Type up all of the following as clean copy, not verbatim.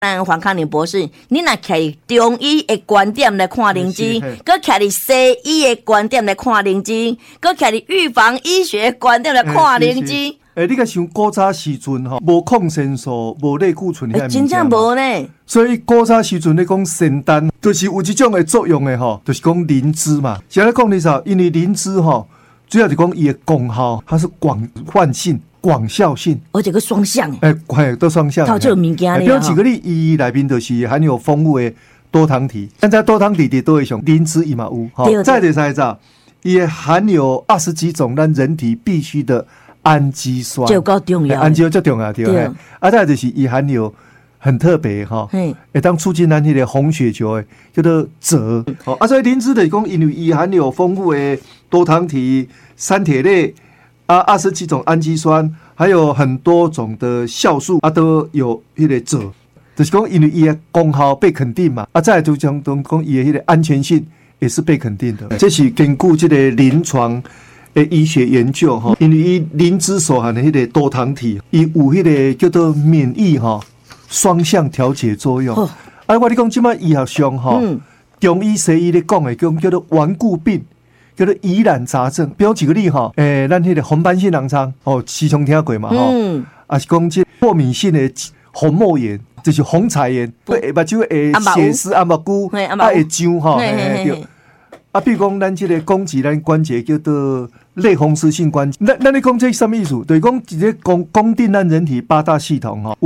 咱黄康宁博士，你若徛中医的观点来看灵芝，搁徛西医的观点来看灵芝，搁徛预防医学观点来看灵芝。 你甲想古早时阵吼，无抗生素，无类固醇遐物件， 真正无呢。 所以古早时阵咧讲仙丹，就是有这种的作用的吼，就是讲灵芝嘛。现在讲的啥？因为灵芝吼，主要是讲伊的功效，它是广泛性。广效性， 而且个双向都双向。 它就有物件比如举个例，伊内面就是含有丰富的多糖体，现在多糖体的都会上灵芝伊嘛有。再第三个，也含有20几种咱人体必须的氨基酸， 就够重要， 氨基酸最重要对。再就是伊含有很特别哈，会当促进咱迄个红血球的叫做锗。所以灵芝的讲，因为伊含有丰富的多糖体、三铁类。20几种氨基酸，还有很多种的酵素都有迄个锗，就是讲因为伊的功效被肯定嘛。再来就讲伊的迄个安全性也是被肯定的。这是根据这个临床的医学研究哈，因为伊灵芝所含的迄个多糖体，伊有迄个叫做免疫双向调节作用。我你讲即摆医学上中医西医咧讲的叫做顽固病。叫做疑难杂症，比如举个例哈，咱迄个红斑性狼疮时常听过嘛哈，是讲这过敏性的红膜炎，就是红彩炎，目睭会血丝目菇，会痒哈，对。比如讲咱这个攻击咱关节叫做类风湿性关节，咱咧讲这什么意思？就是讲直接讲定咱人体8大系统哈，有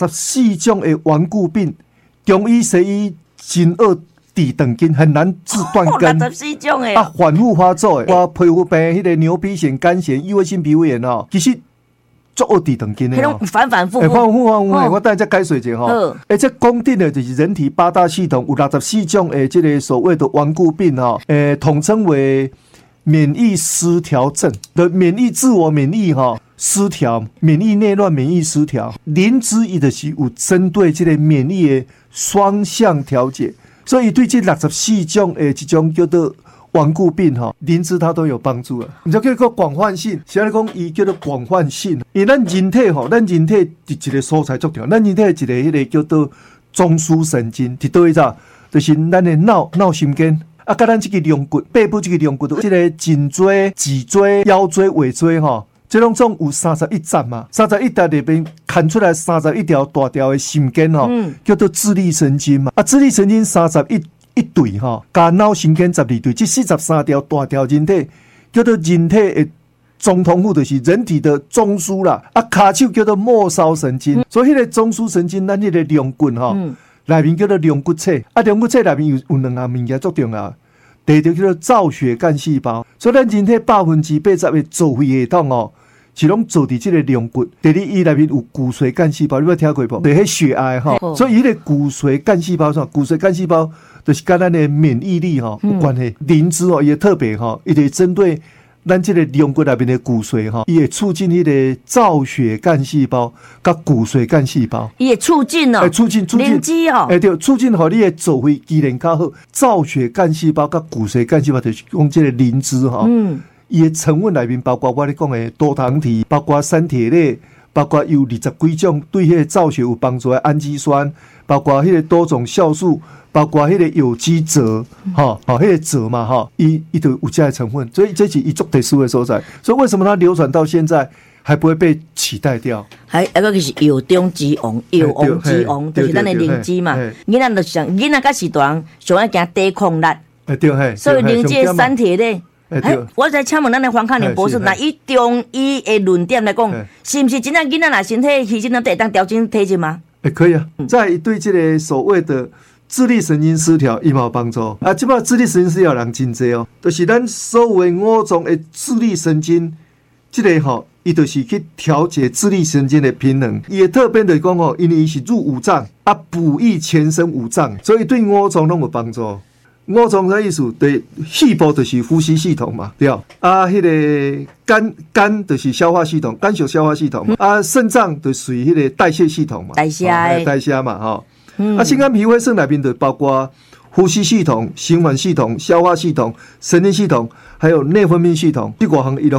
64种的顽固病，中医西医真恶。地等根很难治断根 ，64种诶， 反复发作诶，我皮肤病迄个牛皮癣、肝癣、异位性皮肤炎其实做恶地等根诶， 反复， 我等下再解说一下这讲定的就是人体8大系统有64种诶，这个所谓的顽固病统称为免疫失调症的自我免疫失调，免疫内乱、免疫失调，灵芝伊就是有针对这个免疫的双向调节。所以对这64种这种叫做顽固病灵芝它都有帮助了。你就叫做广泛性，现在讲伊叫做广泛性，因为咱人体一个所在足重要，咱人体一个迄个叫做中枢神经，伫倒位咋？就是咱的脑神经甲咱这个龙骨背部这个龙骨，这个颈椎、脊椎、腰椎、尾椎这种有31站嘛，31条里面看出来31条大条的神经叫做自律神经嘛。自律神经31对加脑神经12对，这43条大条人体叫做人体的总统府，就是人体的中枢啦。骹手叫做末梢神经，所以迄个中枢神经，咱迄个龙骨内面叫做龙骨册。龙骨册内面有2项物件最重要。第一条叫做造血干细胞，所以咱人体80%的造血系统是拢做伫这个龙骨。第二，伊内面有骨髓干细胞，你有听过无？对，迄血癌所以迄个骨髓干细胞骨髓干细胞就是跟咱的免疫力有关系。灵芝也特别伊会针对咱这个龙骨内面的骨髓伊会促进迄个造血干细胞甲骨髓干细胞， 伊会促进促进灵芝对，促进你的造血机能较好。造血干细胞甲骨髓干细胞就是讲这个灵芝伊的成分内面包括我咧讲的多糖体，包括三铁类，包括有20几种对迄个造血有帮助的氨基酸，包括迄个多种酵素，包括迄个有机锗，迄个锗嘛伊都有这些成分，所以这是伊足特殊的所在。所以为什么它流传到现在还不会被取代掉？ 还就是药中之王，药王之王，就是咱的灵芝嘛。囡仔就想，囡仔甲是大人上爱惊抵抗力，所以灵芝的三铁类。我再请问咱的黄康宁博士，以中医的论点来讲，是不是真正囡仔若身体牺牲了，得当调整体质吗？ 可以啊，在对这个所谓的自律神经失调，伊嘛有帮助这摆自律神经失调人真多就是咱所有的5种的自律神经，这个伊就是去调节自律神经的平衡。伊的特点就是讲因为伊是入五脏补益全身五脏，所以对5种拢有帮助。5种的意思，对，细胞就是呼吸系统嘛，对迄个肝就是消化系统，肝属消化系统嘛。肾脏就属于迄个代谢系统嘛，代谢嘛心肝脾胃肾内面就包括呼吸系统、心环系统、消化系统、神经系统，还有内分泌系统，这5项伊拢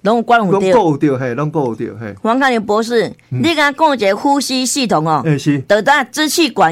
拢有管有对， 拢有对，嘿，拢有对，嘿。 黄康林博士，你刚讲一个呼吸系统哦， 是， 就咱支气管